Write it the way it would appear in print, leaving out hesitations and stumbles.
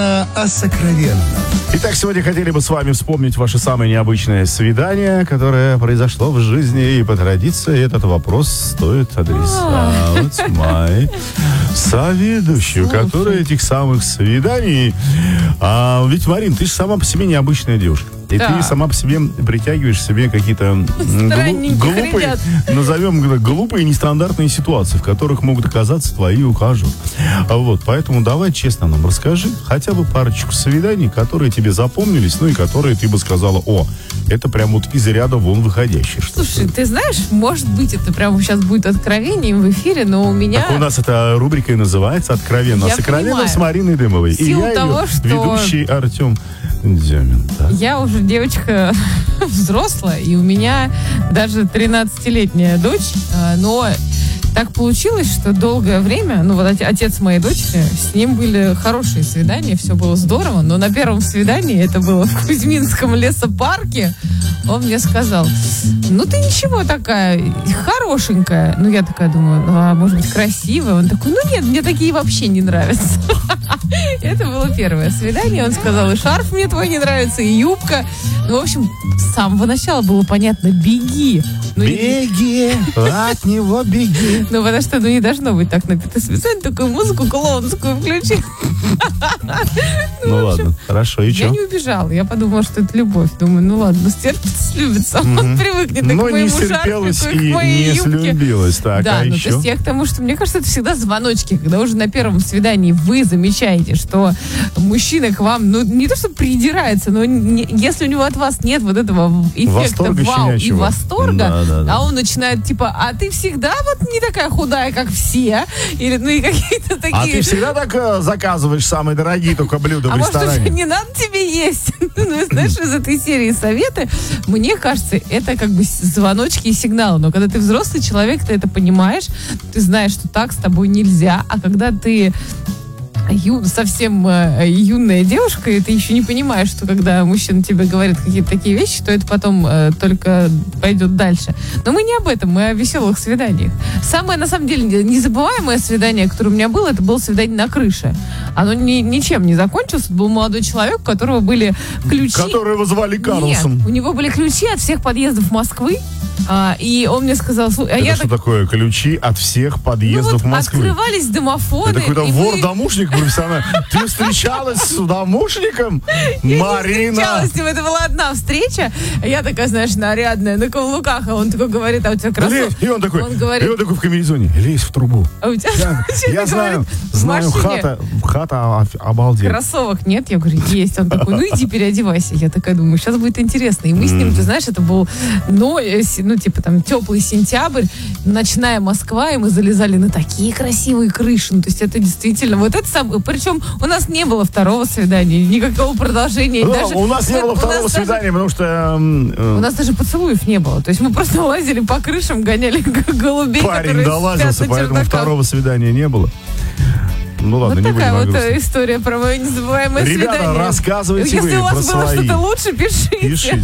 Откровенно о сокровенном. Итак, сегодня хотели бы с вами вспомнить ваше самое необычное свидание, которое произошло в жизни. И по традиции этот вопрос стоит адресовать моей соведущей, которая этих самых свиданий... ведь, Марин, ты же сама по себе необычная девушка. И ты сама по себе притягиваешь себе какие-то глупые, назовем глупые нестандартные ситуации, в которых могут оказаться твои ухажеры. Вот, поэтому давай честно нам расскажи хотя бы парочку свиданий, которые тебе запомнились, ну и которые ты бы сказала: о, это прям вот из ряда вон выходящее. Слушай, ты знаешь, может быть, это прям сейчас будет откровением в эфире, но у меня... Так у нас эта рубрика и называется «Откровенно». Сокровенно с Мариной Дымовой. И я ее ведущий Артем Демин. Я уже девочка взрослая, и у меня даже 13-летняя дочь, но так получилось, что долгое время, ну вот отец моей дочери, с ним были хорошие свидания, все было здорово, но на первом свидании, это было в Кузьминском лесопарке, он мне сказал: ну ты ничего такая, хорошенькая. Ну я такая думаю, может быть красивая? Он такой: ну нет, мне такие вообще не нравятся. Это было первое свидание. Он сказал: и шарф мне твой не нравится, и юбка. Ну, в общем, с самого начала было понятно: беги. Беги, от него беги. Ну, потому что, не должно быть так напито свидание, такую музыку клоунскую включи. Ну, ладно, хорошо, и что? Я не убежала, я подумала, что это любовь. Думаю, ну ладно, стерпится, слюбится. Он привыкнет к моему шарфику и к моей юбке. Не слюбилась, так, да, а ну, еще? то есть я к тому, что мне кажется, это всегда звоночки, когда уже на первом свидании вы замечаете, что мужчина к вам, ну, не то что придирается, но если у него от вас нет вот этого эффекта вау и восторга, а он начинает типа: а ты всегда вот не такая худая, как все? Или, ну, и какие-то такие... А ты всегда так заказываешь самые дорогие только блюда в ресторане? А может, уже не надо тебе есть? Ну, знаешь, из этой серии советы, мне кажется, это как бы звоночки и сигналы. Но когда ты взрослый человек, ты это понимаешь, ты знаешь, что так с тобой нельзя. А когда ты совсем юная девушка, и ты еще не понимаешь, что когда мужчина тебе говорит какие-то такие вещи, то это потом только пойдет дальше. Но мы не об этом, мы о веселых свиданиях. Самое, на самом деле, незабываемое свидание, которое у меня было, это было свидание на крыше. Оно ничем не закончилось. Это был молодой человек, у которого были ключи... Которого звали Карлсон. Нет, у него были ключи от всех подъездов Москвы. И он мне сказал... Это что такое? Ключи от всех подъездов Москвы? Открывались домофоны. Это какой-то вор-домушник профессиональный. Ты встречалась с домушником? Марина! Я не встречалась с ним, это была одна встреча. Я такая, знаешь, нарядная, на каблуках, а он такой говорит: а у тебя кроссовки? И он такой в комбинезоне: лезь в трубу. А у тебя... Я знаю, хата обалдеть. Кроссовок нет? Я говорю: есть. Он такой: ну иди переодевайся. Я такая думаю, сейчас будет интересно. И мы с ним, ты знаешь, это был типа там теплый сентябрь, ночная Москва, и мы залезали на такие красивые крыши. Ну, то есть это действительно вот это самое. Причем у нас не было второго свидания, никакого продолжения. У нас не было второго свидания, потому что... У нас даже поцелуев не было. То есть мы просто лазили по крышам, гоняли голубей, Парень долазился, поэтому второго свидания не было. Ну ладно, вот не будем о грустном. Вот такая вот история про мое незабываемое свидание. Ребята, рассказывайте вы про свои. Если у вас было что-то лучше, пишите.